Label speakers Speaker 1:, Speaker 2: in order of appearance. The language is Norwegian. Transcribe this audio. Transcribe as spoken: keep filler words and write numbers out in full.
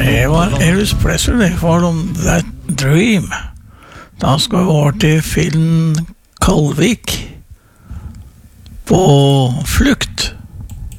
Speaker 1: Det var Elvis Presley for om That Dream. Da skal vi over til Finn Kalvik på Flukt.